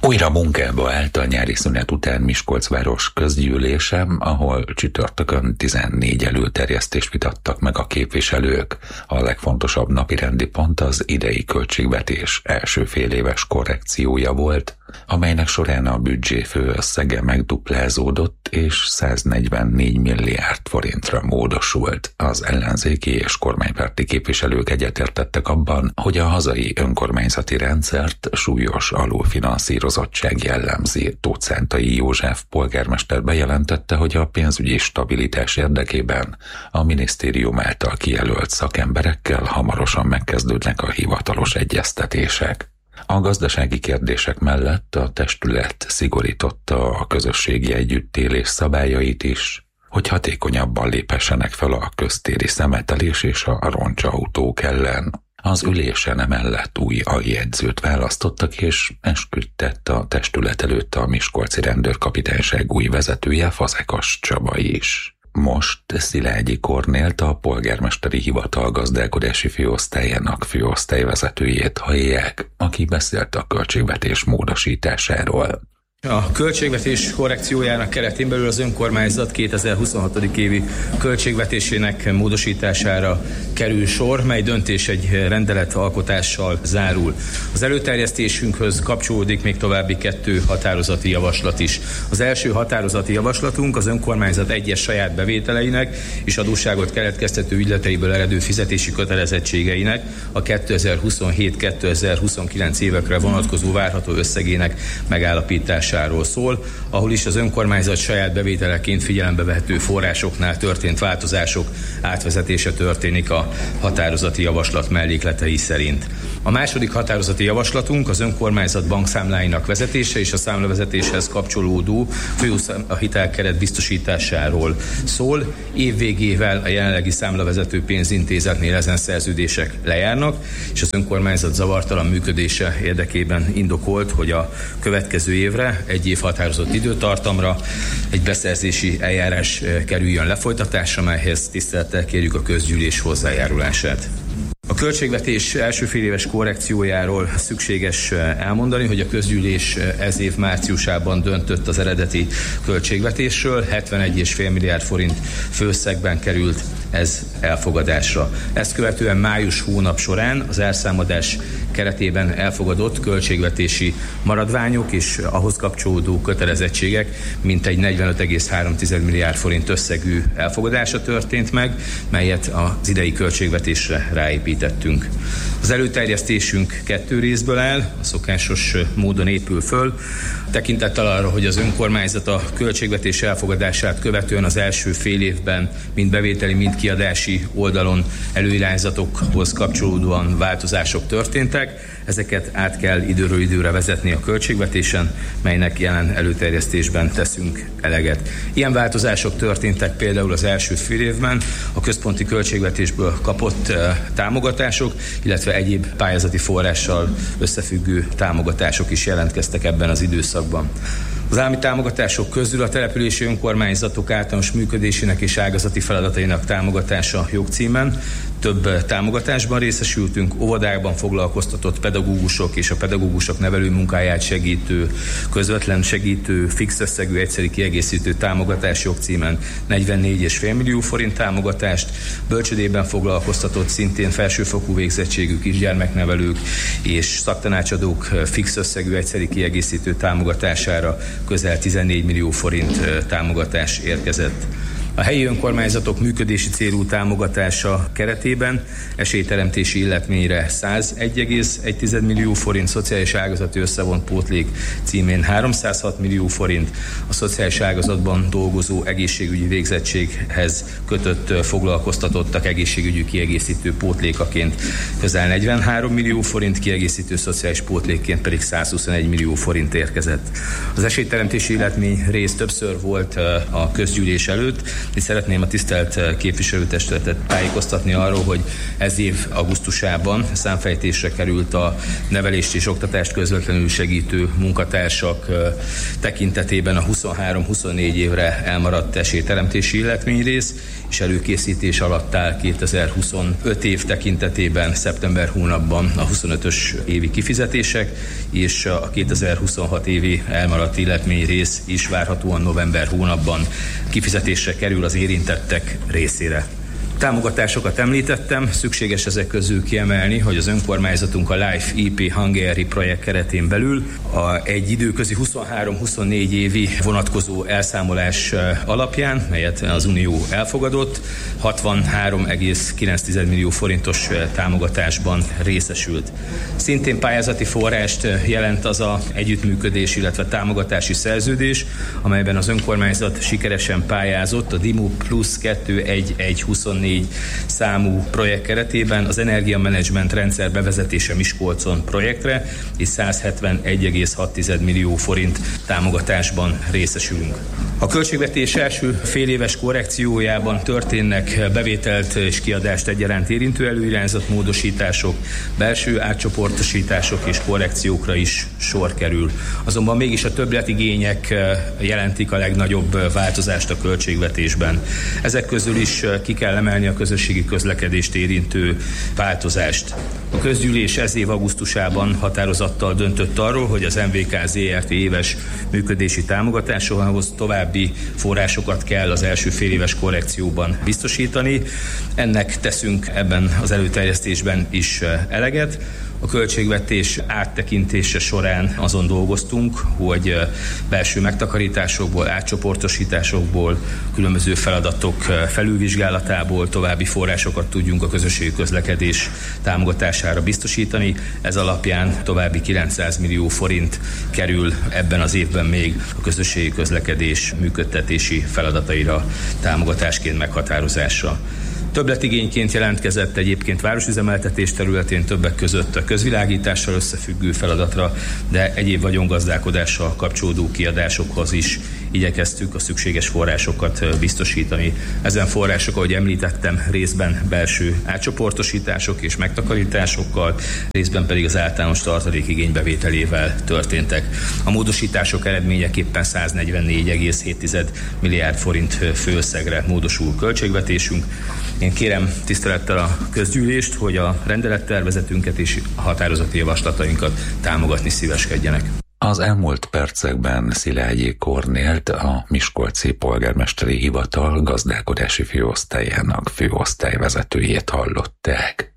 Újra munkába állt a nyári szünet után Miskolcváros közgyűlése, ahol csütörtökön 14 előterjesztést vitattak meg a képviselők. A legfontosabb napirendi pont az idei költségvetés első féléves korrekciója volt, amelynek során a büdzsé főösszege megduplázódott és 144 milliárd forintra módosult. Az ellenzéki és kormánypárti képviselők egyetértettek abban, hogy a hazai önkormányzati rendszert súlyos alulfinanszírozottság jellemzi. Tóth Szántai József polgármester bejelentette, hogy a pénzügyi stabilitás érdekében a minisztérium által kijelölt szakemberekkel hamarosan megkezdődnek a hivatalos egyeztetések. A gazdasági kérdések mellett a testület szigorította a közösségi együttélés szabályait is, hogy hatékonyabban léphessenek fel a köztéri szemetelés és a roncsautók ellen. Az ülésen emellett új aljegyzőt választottak, és esküdtett a testület előtt a miskolci rendőrkapitányság új vezetője, Fazekas Csaba is. Most Szilágyi Kornélt, a polgármesteri hivatal gazdálkodási főosztályának főosztályvezetőjét hallják, aki beszélt a költségvetés módosításáról. A költségvetés korrekciójának keretén belül az önkormányzat 2026. évi költségvetésének módosítására kerül sor, mely döntés egy rendelet alkotással zárul. Az előterjesztésünkhöz kapcsolódik még további 2 határozati javaslat is. Az első határozati javaslatunk az önkormányzat egyes saját bevételeinek és adósságot keletkeztető ügyleteiből eredő fizetési kötelezettségeinek a 2027-2029 évekre vonatkozó várható összegének megállapítása szól, ahol is az önkormányzat saját bevételeként figyelembe vehető forrásoknál történt változások átvezetése történik a határozati javaslat mellékletei szerint. A második határozati javaslatunk az önkormányzat bankszámláinak vezetése és a számlavezetéshez kapcsolódó hitelkeret biztosításáról szól. Év végével a jelenlegi számlavezető pénzintézetnél ezen szerződések lejárnak, és az önkormányzat zavartalan működése érdekében indokolt, hogy a következő évre egy év határozott időtartamra egy beszerzési eljárás kerüljön lefolytatásra, melyhez tisztelettel kérjük a közgyűlés hozzájárulását. A költségvetés első féléves korrekciójáról szükséges elmondani, hogy a közgyűlés ez év márciusában döntött az eredeti költségvetésről, 71,5 milliárd forint főösszegben került ez elfogadásra. Ezt követően május hónap során az elszámadás keretében elfogadott költségvetési maradványok és ahhoz kapcsolódó kötelezettségek mintegy 45,3 milliárd forint összegű elfogadása történt meg, melyet az idei költségvetésre ráépítettünk. Az előterjesztésünk 2 részből áll, a szokásos módon épül föl, tekintettel arra, hogy az önkormányzat a költségvetés elfogadását követően az első fél évben mind bevételi, mind kiadási oldalon előirányzatokhoz kapcsolódóan változások történtek. Ezeket át kell időről időre vezetni a költségvetésen, melynek jelen előterjesztésben teszünk eleget. Ilyen változások történtek például az első fél évben a központi költségvetésből kapott támogatások, illetve egyéb pályázati forrással összefüggő támogatások is jelentkeztek ebben az időszakban. Az állami támogatások közül a települési önkormányzatok általános működésének és ágazati feladatainak támogatása jogcímen több támogatásban részesültünk, óvodákban foglalkoztatott pedagógusok és a pedagógusok nevelő munkáját segítő, közvetlen segítő, fix összegű egyszeri kiegészítő támogatás jogcímen 44,5 millió forint támogatást, bölcsödében foglalkoztatott szintén felsőfokú végzettségű kisgyermeknevelők és szaktanácsadók fix összegű egyszeri kiegészítő támogatására közel 14 millió forint támogatás érkezett. A helyi önkormányzatok működési célú támogatása keretében esélyteremtési illetményre 101,1 millió forint, szociális ágazati összevont pótlék címén 306 millió forint, a szociális ágazatban dolgozó egészségügyi végzettséghez kötött foglalkoztatottak egészségügyi kiegészítő pótlékaként közel 43 millió forint, kiegészítő szociális pótlékként pedig 121 millió forint érkezett. Az esélyteremtési illetmény rész többször volt a közgyűlés előtt, és szeretném a tisztelt képviselőtestületet tájékoztatni arról, hogy ez év augusztusában számfejtésre került a nevelést és oktatást közvetlenül segítő munkatársak tekintetében a 23-24 évre elmaradt esélyteremtési illetményrész, és előkészítés alatt áll 2025 év tekintetében szeptember hónapban a 25-ös évi kifizetések, és a 2026 évi elmaradt illetmény rész is várhatóan november hónapban kifizetésre kerül az érintettek részére. Támogatásokat említettem, szükséges ezek közül kiemelni, hogy az önkormányzatunk a Life EP Hungary projekt keretén belül egy időközi 23-24 évi vonatkozó elszámolás alapján, melyet az Unió elfogadott, 63,9 millió forintos támogatásban részesült. Szintén pályázati forrást jelent az a együttműködés, illetve támogatási szerződés, amelyben az önkormányzat sikeresen pályázott a DIMU Plus 21124 számú projekt keretében az energiamenedzsment rendszer bevezetése Miskolcon projektre, és 171,6 millió forint támogatásban részesülünk. A költségvetés első féléves korrekciójában történnek bevételt és kiadást egyaránt érintő előirányzatmódosítások, belső átcsoportosítások és korrekciókra is sor kerül. Azonban mégis a többletigények jelentik a legnagyobb változást a költségvetésben. Ezek közül is ki kell emelni a közösségi közlekedést érintő változást. A közgyűlés ez év augusztusában határozattal döntött arról, hogy az MVK Zrt. Éves működési támogatásához további forrásokat kell az első féléves korrekcióban biztosítani. Ennek teszünk ebben az előterjesztésben is eleget. A költségvetés áttekintése során azon dolgoztunk, hogy belső megtakarításokból, átcsoportosításokból, különböző feladatok felülvizsgálatából további forrásokat tudjunk a közösségi közlekedés támogatására biztosítani. Ez alapján további 900 millió forint kerül ebben az évben még a közösségi közlekedés működtetési feladataira támogatásként meghatározásra. Többletigényként jelentkezett egyébként városüzemeltetés területén többek között a közvilágítással összefüggő feladatra, de egyéb vagyongazdálkodással kapcsolódó kiadásokhoz is igyekeztük a szükséges forrásokat biztosítani. Ezen források, ahogy említettem, részben belső átcsoportosítások és megtakarításokkal, részben pedig az általános tartalék igénybevételével történtek. A módosítások eredményeképpen 144,7 milliárd forint főösszegre módosul költségvetésünk. Én kérem tisztelettel a közgyűlést, hogy a rendelettervezetünket és a határozati javaslatainkat támogatni szíveskedjenek. Az elmúlt percekben Szilágyi Kornélt, a Miskolci Polgármesteri Hivatal gazdálkodási főosztályának főosztályvezetőjét hallották.